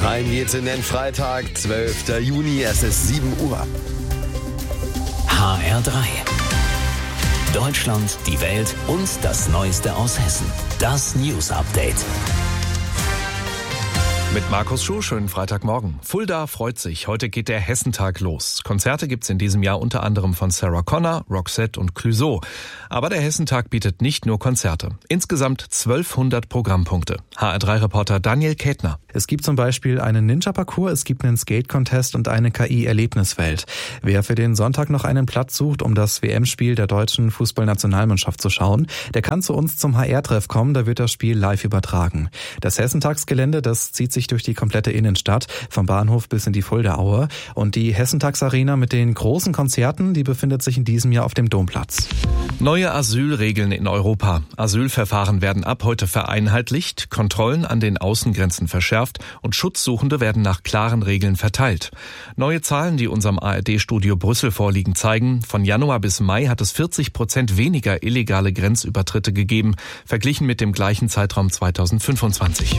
Rein geht's in den Freitag, 12. Juni, es ist 7 Uhr. HR3. Deutschland, die Welt und das Neueste aus Hessen. Das News Update. Mit Markus Schuh, schönen Freitagmorgen. Fulda freut sich. Heute geht der Hessentag los. Konzerte gibt's in diesem Jahr unter anderem von Sarah Connor, Roxette und Clouseau. Aber der Hessentag bietet nicht nur Konzerte. Insgesamt 1200 Programmpunkte. HR3-Reporter Daniel Kätner. Es gibt zum Beispiel einen Ninja-Parcours, es gibt einen Skate-Contest und eine KI-Erlebniswelt. Wer für den Sonntag noch einen Platz sucht, um das WM-Spiel der deutschen Fußballnationalmannschaft zu schauen, der kann zu uns zum HR-Treff kommen, da wird das Spiel live übertragen. Das Hessentagsgelände, das zieht sich durch die komplette Innenstadt, vom Bahnhof bis in die Fulda-Aue. Und die Hessentagsarena mit den großen Konzerten, die befindet sich in diesem Jahr auf dem Domplatz. Neue Asylregeln in Europa. Asylverfahren werden ab heute vereinheitlicht, Kontrollen an den Außengrenzen verschärft und Schutzsuchende werden nach klaren Regeln verteilt. Neue Zahlen, die unserem ARD-Studio Brüssel vorliegen, zeigen, von Januar bis Mai hat es 40% weniger illegale Grenzübertritte gegeben, verglichen mit dem gleichen Zeitraum 2025.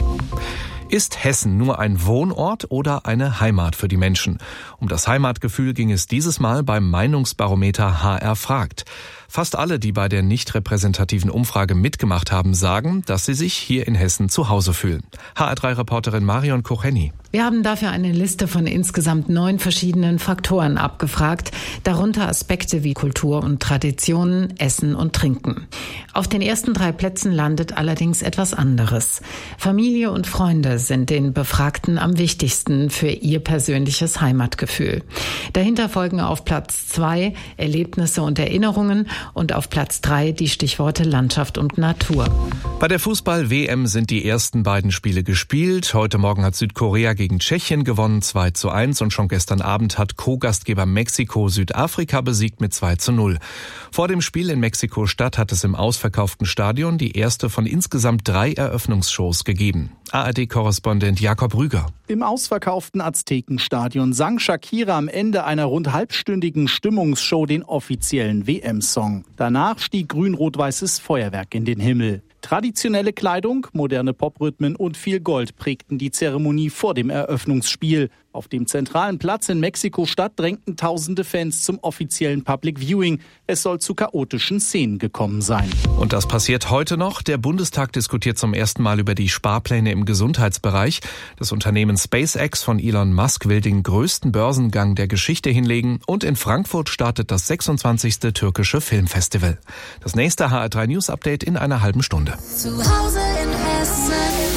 Ist Hessen nur ein Wohnort oder eine Heimat für die Menschen? Um das Heimatgefühl ging es dieses Mal beim Meinungsbarometer HR fragt. Fast alle, die bei der nicht repräsentativen Umfrage mitgemacht haben, sagen, dass sie sich hier in Hessen zu Hause fühlen. HR3-Reporterin Marion Kocheni. Wir haben dafür eine Liste von insgesamt 9 verschiedenen Faktoren abgefragt, darunter Aspekte wie Kultur und Traditionen, Essen und Trinken. Auf den ersten 3 Plätzen landet allerdings etwas anderes. Familie und Freunde sind den Befragten am wichtigsten für ihr persönliches Heimatgefühl. Dahinter folgen auf Platz 2 Erlebnisse und Erinnerungen und auf Platz 3 die Stichworte Landschaft und Natur. Bei der Fußball-WM sind die ersten beiden Spiele gespielt. Heute Morgen hat Südkorea gegen Tschechien gewonnen 2:1 und schon gestern Abend hat Co-Gastgeber Mexiko Südafrika besiegt mit 2:0. Vor dem Spiel in Mexiko-Stadt hat es im ausverkauften Stadion die erste von insgesamt 3 Eröffnungsshows gegeben. ARD-Korrespondent Jakob Rüger. Im ausverkauften Aztekenstadion sang Shakira am Ende einer rund halbstündigen Stimmungsshow den offiziellen WM-Song. Danach stieg grün-rot-weißes Feuerwerk in den Himmel. Traditionelle Kleidung, moderne Poprhythmen und viel Gold prägten die Zeremonie vor dem Eröffnungsspiel. Auf dem zentralen Platz in Mexiko-Stadt drängten tausende Fans zum offiziellen Public Viewing. Es soll zu chaotischen Szenen gekommen sein. Und das passiert heute noch. Der Bundestag diskutiert zum ersten Mal über die Sparpläne im Gesundheitsbereich. Das Unternehmen SpaceX von Elon Musk will den größten Börsengang der Geschichte hinlegen. Und in Frankfurt startet das 26. türkische Filmfestival. Das nächste HR3 News Update in einer halben Stunde. Zu Hause in Hessen.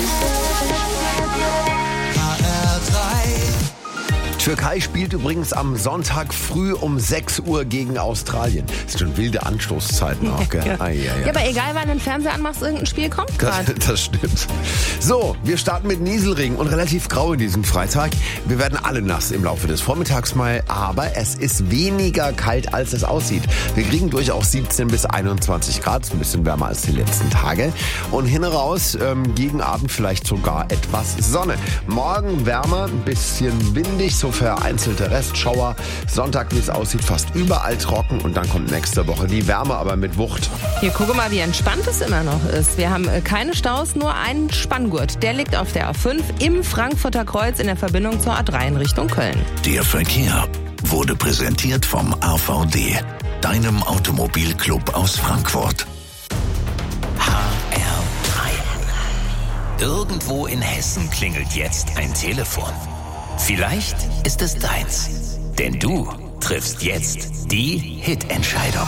Türkei spielt übrigens am Sonntag früh um 6 Uhr gegen Australien. Das sind schon wilde Anstoßzeiten auch, gell? Ja, aber egal, wann du den Fernseher anmachst, irgendein Spiel kommt gerade. Das stimmt. So, wir starten mit Nieselregen und relativ grau in diesem Freitag. Wir werden alle nass im Laufe des Vormittags mal, aber es ist weniger kalt, als es aussieht. Wir kriegen durchaus 17 bis 21 Grad, ein bisschen wärmer als die letzten Tage. Und hin raus, gegen Abend vielleicht sogar etwas Sonne. Morgen wärmer, ein bisschen windig, so vereinzelte Restschauer. Sonntag, wie es aussieht, fast überall trocken und dann kommt nächste Woche die Wärme, aber mit Wucht. Hier, gucke mal, wie entspannt es immer noch ist. Wir haben keine Staus, nur einen Spanngurt. Der liegt auf der A5 im Frankfurter Kreuz in der Verbindung zur A3 in Richtung Köln. Der Verkehr wurde präsentiert vom AVD, deinem Automobilclub aus Frankfurt. HR3. Irgendwo in Hessen klingelt jetzt ein Telefon. Vielleicht ist es deins, denn du triffst jetzt die Hitentscheidung.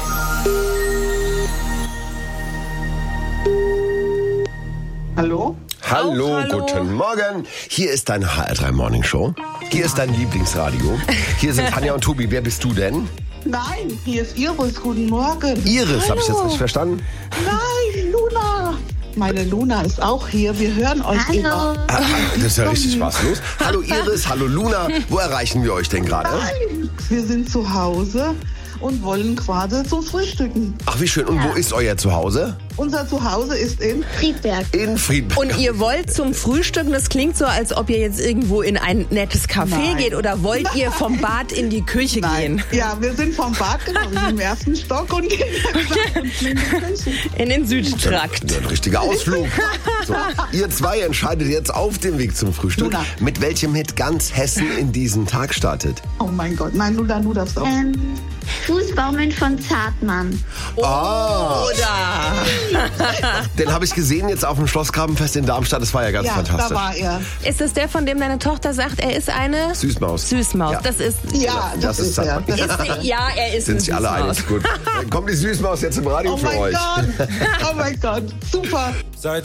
Hallo? Hallo, guten Morgen. Hier ist deine HR3 Morning Show. Hier ist dein Lieblingsradio. Hier sind Tanja und Tobi. Wer bist du denn? Nein, hier ist Iris. Guten Morgen. Iris, habe ich jetzt richtig verstanden? Nein, Luna. Meine Luna ist auch hier. Wir hören euch immer. Das ist ja richtig was los. Hallo Iris, hallo Luna. Wo erreichen wir euch denn gerade? Nein, wir sind zu Hause und wollen gerade zum Frühstücken. Ach, wie schön. Und wo ist euer Zuhause? Unser Zuhause ist in Friedberg. In Friedberg. Und ihr wollt zum Frühstücken, das klingt so, als ob ihr jetzt irgendwo in ein nettes Café geht, oder wollt ihr vom Bad in die Küche gehen? Ja, wir sind vom Bad, genau, wir sind im ersten Stock und gehen in die Küche. In den Südtrakt. Ein richtiger Ausflug. So, ihr zwei entscheidet jetzt auf dem Weg zum Frühstück, Luna. mit welchem Hit ganz Hessen in diesen Tag startet. Oh mein Gott, nein, Luna, du darfst auch. Fußbaumeln von Zartmann. Oder? Den habe ich gesehen jetzt auf dem Schlossgrabenfest in Darmstadt. Das war ja ganz Ja, fantastisch. da war er. Ist das der, von dem deine Tochter sagt, er ist eine Süßmaus. Süßmaus? Ja. Das ist... Ja, das ist er. Zartmann. Ja, er ist Sind eine sich alle Süßmaus. einig? Gut. Dann kommt die Süßmaus jetzt im Radio Oh für mein euch. Gott, oh mein Gott, super. Seit